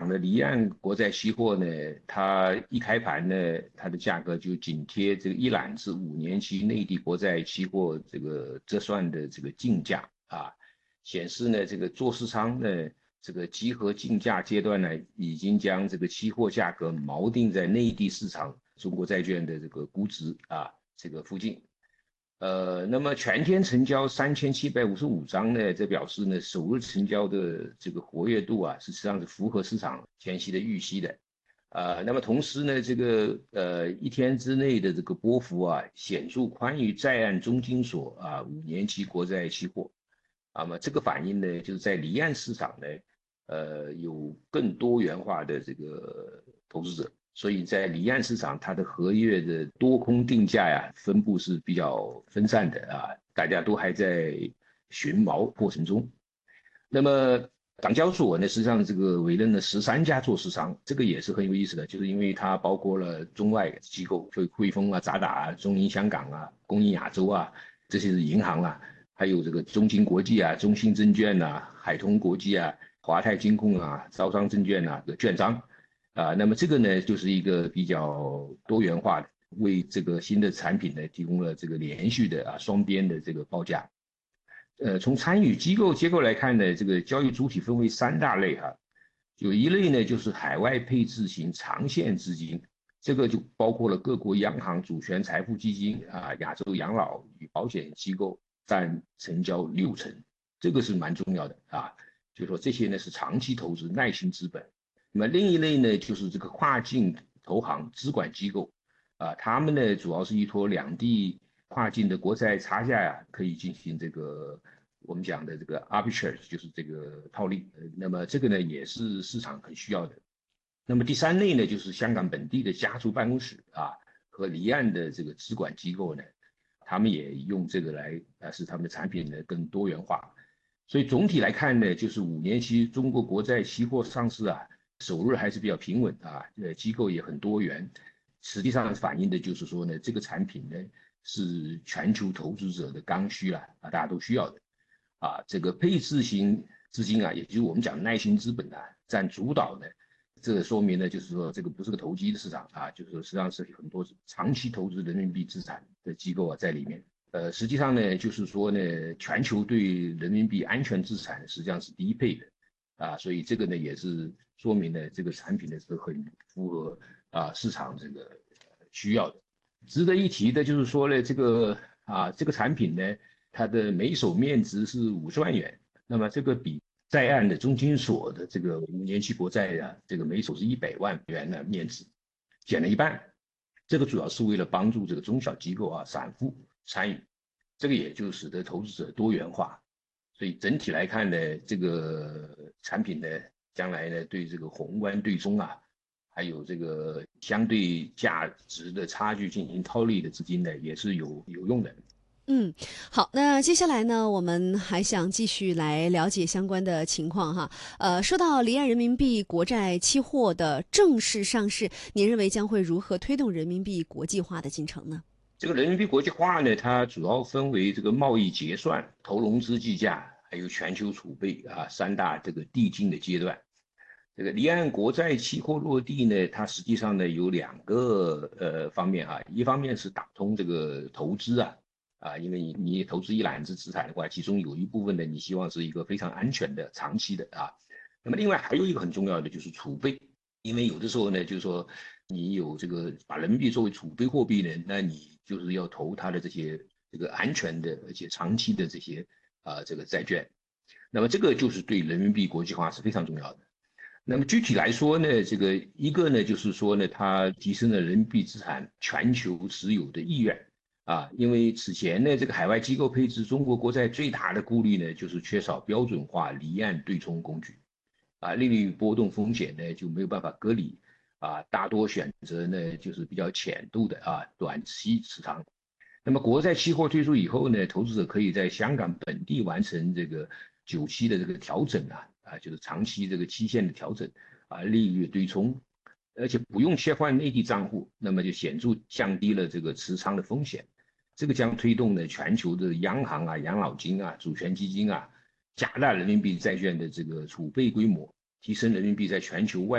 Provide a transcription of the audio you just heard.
的离岸国债期货呢，它一开盘呢，它的价格就紧贴这个一揽子5年期内地国债期货这个折算的这个竞价啊，显示呢这个做市仓呢这个集合竞价阶段呢，已经将这个期货价格锚定在内地市场中国债券的这个估值啊这个附近。那么全天成交3755张呢，这表示呢，首日成交的这个活跃度啊，实际上是符合市场前期的预期的。那么同时呢，这个一天之内的这个波幅啊，显著宽于在岸中金所啊5年期国债期货。那么这个反映呢，就是在离岸市场呢，有更多元化的这个投资者。所以在离岸市场，它的合约的多空定价呀，分布是比较分散的啊，大家都还在寻锚过程中。那么港交所呢，实际上这个委任了13家做市商，这个也是很有意思的，就是因为它包括了中外机构，就汇丰啊、渣打啊、中银香港啊、工银亚洲啊，这些是银行啊，还有这个中金国际啊、中信证券啊、海通国际啊、华泰金控啊、招商证券啊的券商。那么这个呢，就是一个比较多元化的，为这个新的产品呢提供了这个连续的双边的这个报价。从参与机构结构来看呢，这个交易主体分为3大类哈，有一类呢就是海外配置型长线资金，这个就包括了各国央行、主权财富基金啊、亚洲养老与保险机构，占成交60%，这个是蛮重要的啊。就说这些呢是长期投资耐心资本。那么另一类呢就是这个跨境投行资管机构啊，他们呢主要是依托两地跨境的国债差价呀，可以进行这个我们讲的这个 arbitrage， 就是这个套利。那么这个呢也是市场很需要的。那么第三类呢，就是香港本地的家族办公室啊和离岸的这个资管机构呢，他们也用这个来使他们的产品呢更多元化。所以总体来看呢，就是5年期中国国债期货上市啊，首日还是比较平稳啊，机构也很多元。实际上反映的就是说呢，这个产品呢是全球投资者的刚需大家都需要的这个配置型资金啊，也就是我们讲耐心资本占主导的。这个说明呢，就是说这个不是个投机的市场就是说实际上是很多长期投资人民币资产的机构在里面。实际上呢，就是说呢，全球对人民币安全资产实际上是低配的所以这个呢也是说明呢，这个产品呢是很符合市场这个需要的。值得一提的就是说呢，这个产品呢，它的每手面值是50万元，那么这个比在岸的中金所的这个5年期国债这个每手是100万元的面值，减了一半。这个主要是为了帮助这个中小机构散户参与，这个也就使得投资者多元化。所以整体来看呢，这个产品呢，将来呢对这个宏观对冲还有这个相对价值的差距进行套利的资金呢，也是有用的。 嗯，好，那接下来呢，我们还想继续来了解相关的情况哈。说到离岸人民币国债期货的正式上市，您认为将会如何推动人民币国际化的进程呢？ 这个人民币国际化呢，它主要分为这个贸易结算、投融资计价，还有全球储备3大这个递进的阶段。这个离岸国债期货落地呢，它实际上呢有2个方面一方面是打通这个投资因为你投资一揽子资产的话，其中有一部分呢你希望是一个非常安全的长期的那么另外还有一个很重要的就是储备，因为有的时候呢就是说你有这个把人民币作为储备货币呢，那你就是要投它的这个安全的而且长期的这些这个债券，那么这个就是对人民币国际化是非常重要的。那么具体来说呢，这个一个呢，就是说呢，它提升了人民币资产全球持有的意愿因为此前呢，这个海外机构配置中国国债最大的顾虑呢，就是缺少标准化离岸对冲工具利率波动风险呢就没有办法隔离大多选择呢就是比较浅度的短期持仓。那么国债期货推出以后呢，投资者可以在香港本地完成这个久期的这个调整就是长期这个期限的调整利率对冲，而且不用切换内地账户，那么就显著降低了这个持仓的风险。这个将推动呢全球的央行养老金主权基金加大人民币债券的这个储备规模，提升人民币在全球外